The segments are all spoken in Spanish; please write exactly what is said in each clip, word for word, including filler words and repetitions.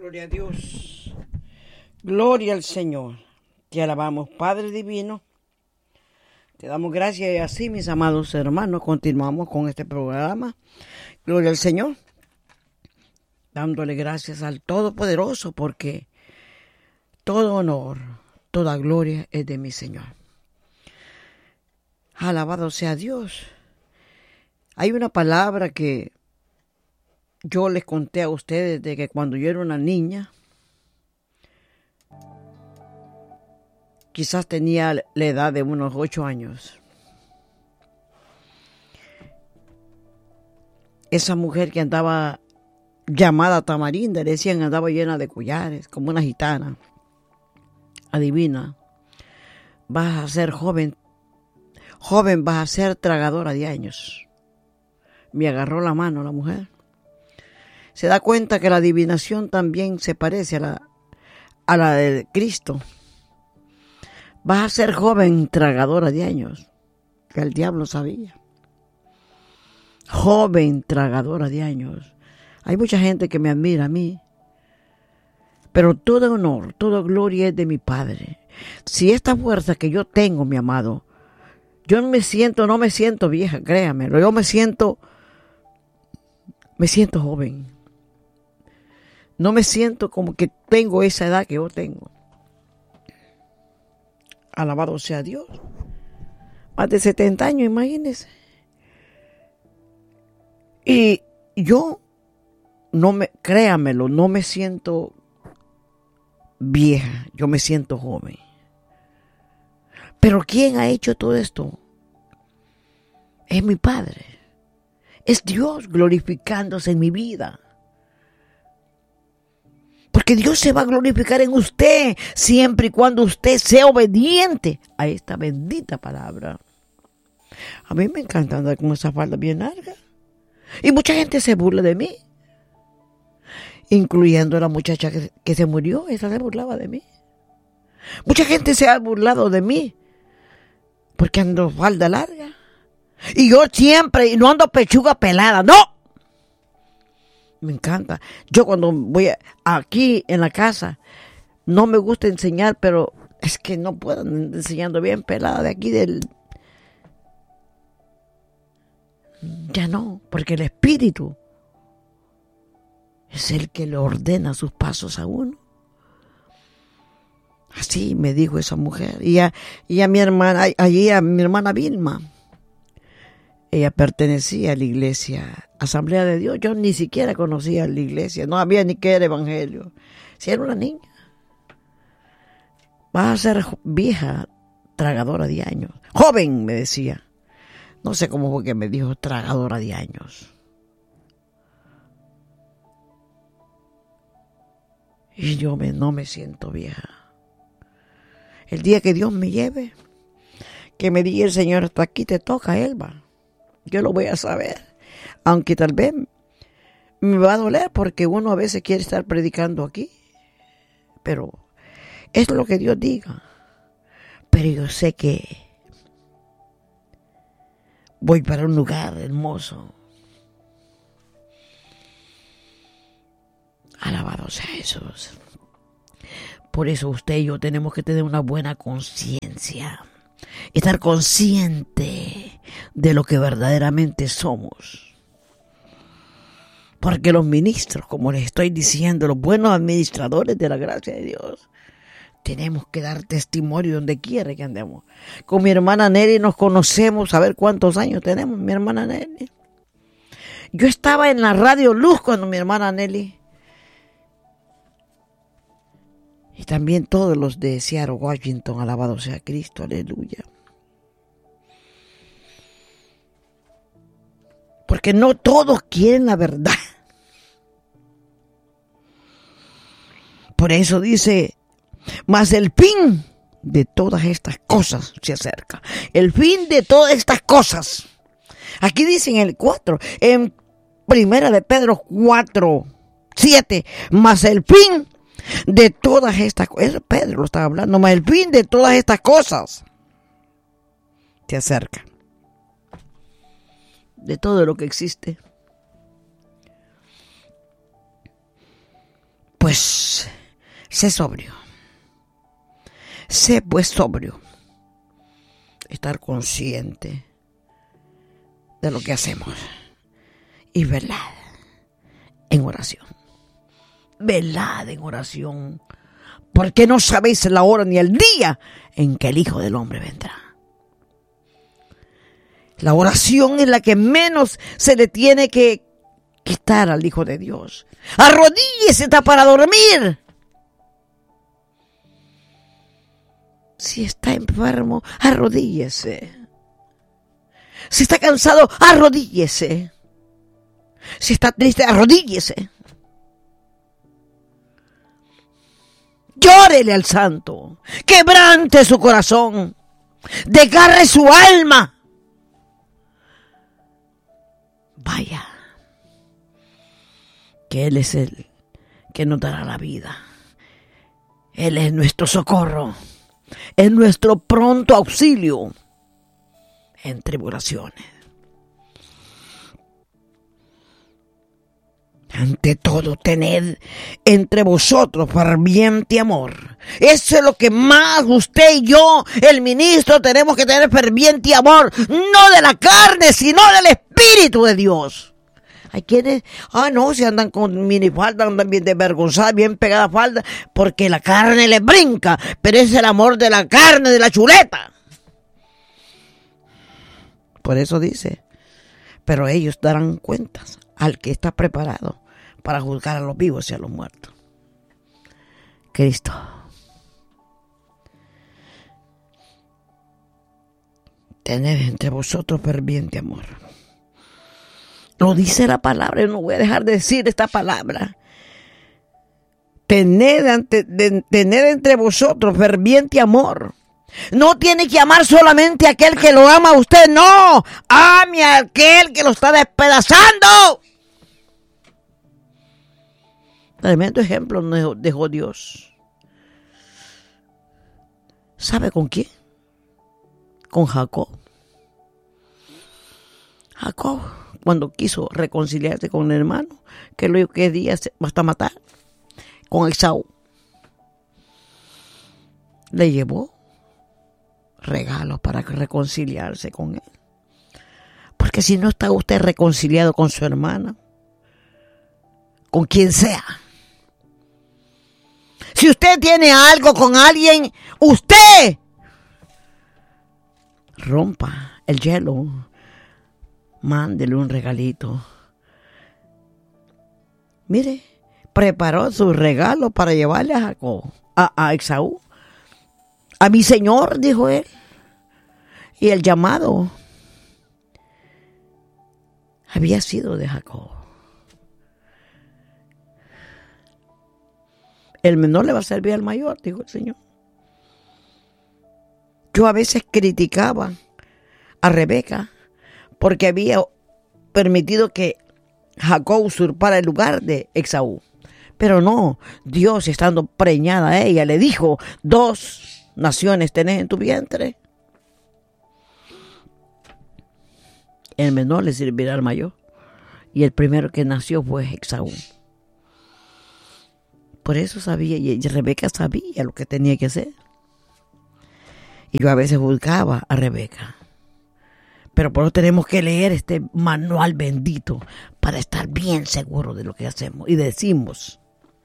Gloria a Dios. Gloria al Señor. Te alabamos, Padre Divino. Te damos gracias y así, mis amados hermanos, continuamos con este programa. Gloria al Señor. Dándole gracias al Todopoderoso porque todo honor, toda gloria es de mi Señor. Alabado sea Dios. Hay una palabra que yo les conté a ustedes de que cuando yo era una niña, quizás tenía la edad de unos ocho años. Esa mujer que andaba llamada Tamarinda, le decían andaba llena de collares, como una gitana. Adivina, vas a ser joven, joven vas a ser tragadora de años. Me agarró la mano la mujer. Se da cuenta que la adivinación también se parece a la, a la de Cristo. Vas a ser joven tragadora de años, que el diablo sabía. Joven tragadora de años. Hay mucha gente que me admira a mí, pero todo honor, toda gloria es de mi Padre. Si esta fuerza que yo tengo, mi amado, yo me siento, no me siento vieja, créamelo, yo me siento, me siento joven. No me siento como que tengo esa edad que yo tengo. Alabado sea Dios. Más de setenta años, imagínense. Y yo, no me, créamelo, no me siento vieja, yo me siento joven. Pero ¿quién ha hecho todo esto? Es mi Padre. Es Dios glorificándose en mi vida. Porque Dios se va a glorificar en usted siempre y cuando usted sea obediente a esta bendita palabra. A mí me encanta andar con esa falda bien larga. Y mucha gente se burla de mí. Incluyendo la muchacha que, que se murió, esa se burlaba de mí. Mucha gente se ha burlado de mí porque ando falda larga. Y yo siempre, no ando pechuga pelada, ¡no! Me encanta. Yo cuando voy aquí en la casa, no me gusta enseñar, pero es que no puedo enseñando bien pelada de aquí del... Ya no, porque el Espíritu es el que le ordena sus pasos a uno. Así me dijo esa mujer. Y a, y a mi hermana, allí a mi hermana Vilma. Ella pertenecía a la iglesia Asamblea de Dios. Yo ni siquiera conocía la iglesia. No había ni que era evangelio. Si era una niña. Vas a ser vieja, tragadora de años. Joven, me decía. No sé cómo fue que me dijo tragadora de años. Y yo me, no me siento vieja. El día que Dios me lleve, que me diga el Señor, hasta aquí te toca, Elba. Yo lo voy a saber, aunque tal vez me va a doler porque uno a veces quiere estar predicando aquí, pero es lo que Dios diga. Pero yo sé que voy para un lugar hermoso. Alabado sea Jesús. Por eso usted y yo tenemos que tener una buena conciencia. Estar consciente de lo que verdaderamente somos. Porque los ministros, como les estoy diciendo, los buenos administradores de la gracia de Dios, tenemos que dar testimonio donde quiera que andemos. Con mi hermana Nelly nos conocemos, a ver cuántos años tenemos, mi hermana Nelly. Yo estaba en la Radio Luz cuando mi hermana Nelly. Y también todos los de Seattle, Washington, alabado sea Cristo, aleluya. Porque no todos quieren la verdad. Por eso dice, mas el fin de todas estas cosas se acerca. El fin de todas estas cosas. Aquí dice en el cuatro, en Primera de Pedro cuatro, siete, mas el fin de todas estas cosas, Pedro lo estaba hablando, mas el fin de todas estas cosas se acerca. De todo lo que existe. Pues pues, sé sobrio. Sé pues sobrio. Estar consciente de lo que hacemos. Y velad en oración. Velad en oración. Porque no sabéis la hora ni el día en que el Hijo del Hombre vendrá. La oración es la que menos se le tiene que quitar al Hijo de Dios. Arrodíllese, está para dormir. Si está enfermo, arrodíllese. Si está cansado, arrodíllese. Si está triste, arrodíllese. Llórele al santo. Quebrante su corazón. Desgarre su alma. Vaya, que Él es el que nos dará la vida. Él es nuestro socorro, es nuestro pronto auxilio en tribulaciones. Ante todo, tened entre vosotros ferviente amor. Eso es lo que más usted y yo, el ministro, tenemos que tener ferviente amor. No de la carne, sino del Espíritu de Dios. Hay quienes, ah no, si andan con minifalda, andan bien desvergonzadas, bien pegada falda, porque la carne les brinca. Pero es el amor de la carne, de la chuleta. Por eso dice, pero ellos darán cuentas al que está preparado para juzgar a los vivos y a los muertos. Cristo. Tened entre vosotros ferviente amor. Lo dice la palabra, yo no voy a dejar de decir esta palabra. Tened, ante, de, tened entre vosotros ferviente amor. No tiene que amar solamente a aquel que lo ama a usted, no. Ame a aquel que lo está despedazando. Tremendo ejemplo nos dejó Dios. ¿Sabe con quién? Con Jacob. Jacob, cuando quiso reconciliarse con el hermano, que lo quería hasta matar, con Esaú, le llevó regalos para reconciliarse con él. Porque si no está usted reconciliado con su hermana, con quien sea, si usted tiene algo con alguien, usted rompa el hielo, mándele un regalito. Mire, preparó su regalo para llevarle a Jacob, a, a Esaú. A mi Señor, dijo él. Y el llamado había sido de Jacob. El menor le va a servir al mayor, dijo el Señor. Yo a veces criticaba a Rebeca porque había permitido que Jacob usurpara el lugar de Esaú. Pero no, Dios, estando preñada a ella, le dijo, dos naciones tenés en tu vientre. El menor le servirá al mayor. Y el primero que nació fue Esaú. Por eso sabía, y Rebeca sabía lo que tenía que hacer. Y yo a veces juzgaba a Rebeca. Pero por eso tenemos que leer este manual bendito para estar bien seguros de lo que hacemos y decimos.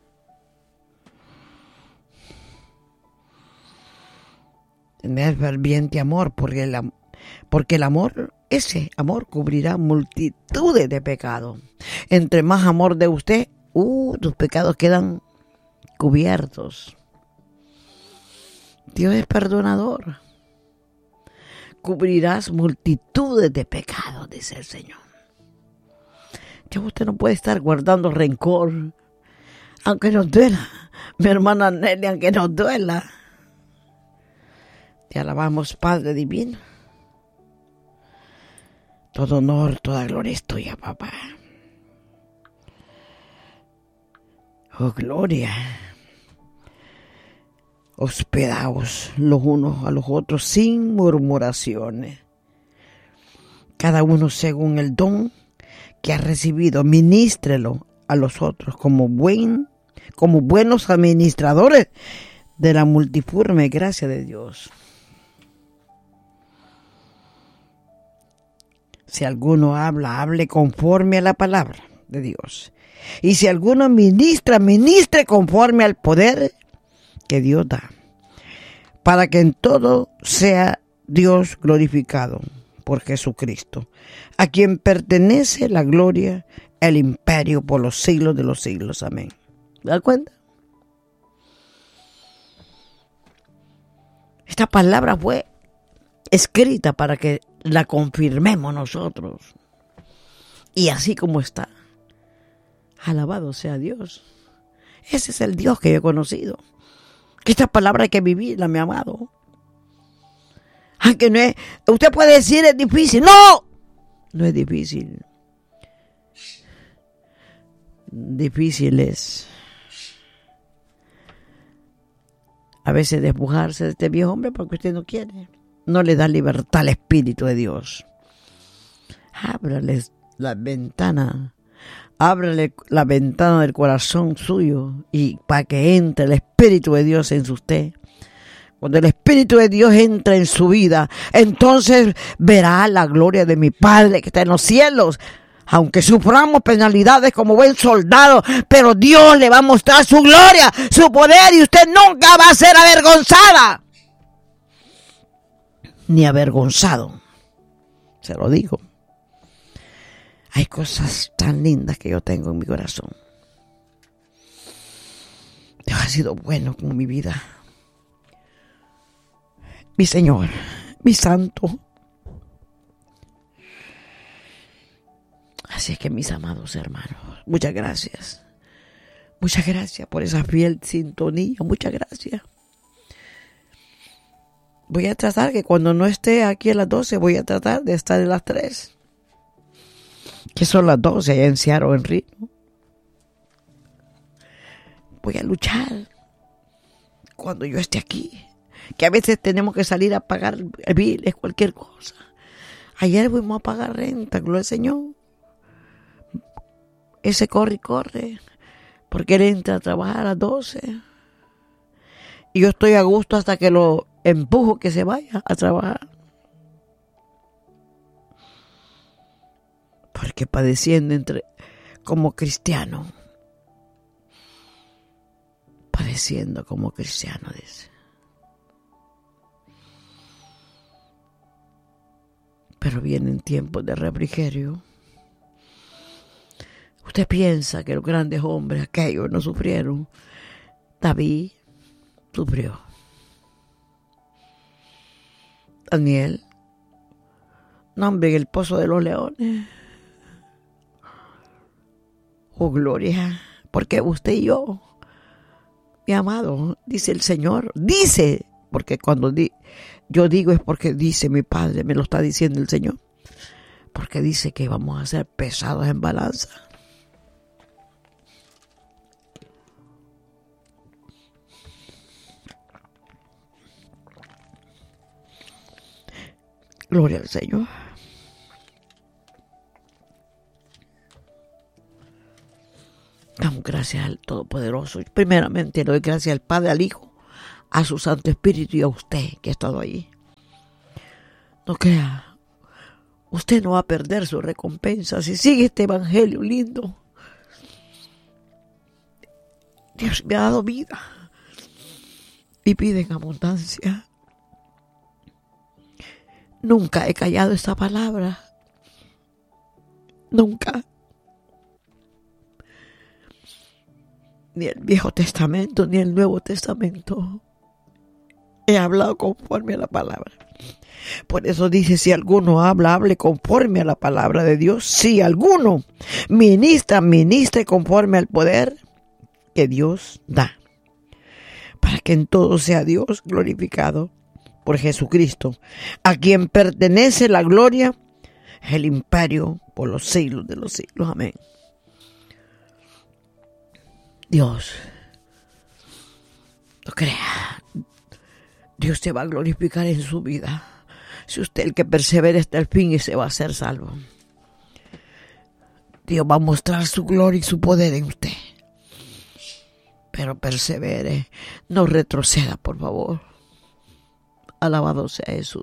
Tener ferviente amor, porque el, porque el amor, ese amor cubrirá multitudes de pecados. Entre más amor de usted, uh, tus pecados quedan cubiertos. Dios es perdonador. Cubrirás multitudes de pecados, dice el Señor. Ya usted no puede estar guardando rencor, aunque nos duela. Mi hermana Nelly, aunque nos duela. Te alabamos, Padre Divino. Todo honor, toda gloria es tuya, papá. Oh, gloria. Hospedaos los unos a los otros sin murmuraciones. Cada uno según el don que ha recibido, ministrelo a los otros como buen como buenos administradores de la multiforme gracia de Dios. Si alguno habla, hable conforme a la palabra de Dios. Y si alguno ministra, ministre conforme al poder que Dios da, para que en todo sea Dios glorificado por Jesucristo, a quien pertenece la gloria, el imperio por los siglos de los siglos. Amén. ¿Se da cuenta? Esta palabra fue escrita para que la confirmemos nosotros. Y así como está, alabado sea Dios. Ese es el Dios que yo he conocido. Que esta palabra hay que vivirla, mi amado. Aunque no es, usted puede decir es difícil. ¡No! No es difícil. Difícil es a veces despojarse de este viejo hombre porque usted no quiere. No le da libertad al Espíritu de Dios. Ábrale la ventana. Ábrale la ventana del corazón suyo y para que entre el Espíritu de Dios en usted. Cuando el Espíritu de Dios entra en su vida, entonces verá la gloria de mi Padre que está en los cielos. Aunque suframos penalidades como buen soldado, pero Dios le va a mostrar su gloria, su poder, y usted nunca va a ser avergonzada. Ni avergonzado. Se lo digo. Hay cosas tan lindas que yo tengo en mi corazón. Dios ha sido bueno con mi vida. Mi Señor, mi Santo. Así es que, mis amados hermanos, muchas gracias. Muchas gracias por esa fiel sintonía. Muchas gracias. Voy a tratar que cuando no esté aquí a las doce, voy a tratar de estar a las tres. Que son las doce allá en Seattle, en Reno. Voy a luchar cuando yo esté aquí. Que a veces tenemos que salir a pagar biles, cualquier cosa. Ayer fuimos a pagar renta, gloria al Señor. Ese corre y corre, porque él entra a trabajar a las doce. Y yo estoy a gusto hasta que lo empujo que se vaya a trabajar. Porque padeciendo entre, como cristiano, padeciendo como cristiano, dice. Pero vienen tiempos de refrigerio. Usted piensa que los grandes hombres, aquellos, no sufrieron. David sufrió. Daniel, no, hombre, en el pozo de los leones. Oh, gloria, porque usted y yo, mi amado, dice el Señor, dice, porque cuando di, yo digo es porque dice mi Padre, me lo está diciendo el Señor, porque dice que vamos a ser pesados en balanza. Gloria al Señor. Damos gracias al Todopoderoso. Primeramente le doy gracias al Padre, al Hijo, a su Santo Espíritu y a usted que ha estado ahí. No crea, usted no va a perder su recompensa si sigue este evangelio lindo. Dios me ha dado vida y pide en abundancia. Nunca he callado esta palabra. Nunca. Ni el Viejo Testamento, ni el Nuevo Testamento. He hablado conforme a la palabra. Por eso dice, si alguno habla, hable conforme a la palabra de Dios. Si alguno ministra, ministre conforme al poder que Dios da. Para que en todo sea Dios glorificado por Jesucristo, a quien pertenece la gloria, el imperio por los siglos de los siglos. Amén. Dios, no crea, Dios te va a glorificar en su vida. Si usted el que persevera hasta el fin y se va a ser salvo. Dios va a mostrar su gloria y su poder en usted. pero persevere, no retroceda, por favor. Alabado sea Jesús.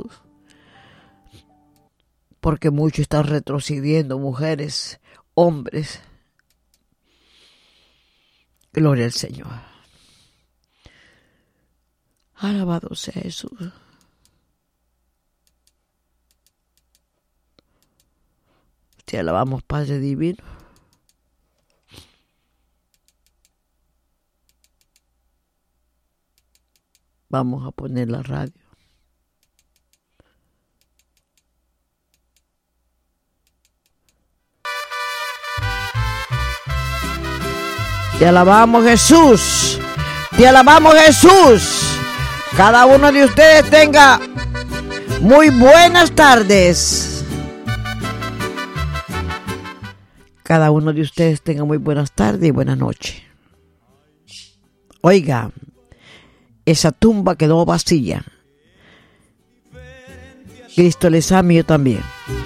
Porque muchos están retrocediendo, mujeres, hombres. Gloria al Señor. Alabado sea Jesús. Te alabamos, Padre Divino. Vamos a poner la radio. Te alabamos, Jesús. Te alabamos, Jesús. Cada uno de ustedes tenga muy buenas tardes. Cada uno de ustedes tenga muy buenas tardes y buenas noches. Oiga, esa tumba quedó vacía. Cristo les ama y yo también.